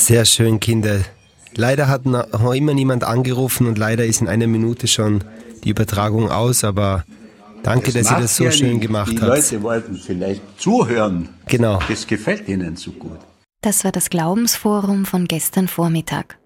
Sehr schön, Kinder. Leider hat noch immer niemand angerufen und leider ist in einer Minute schon die Übertragung aus, aber danke, dass ihr das so schön gemacht habt. Die Leute wollten vielleicht zuhören. Genau. Das gefällt ihnen so gut. Das war das Glaubensforum von gestern Vormittag.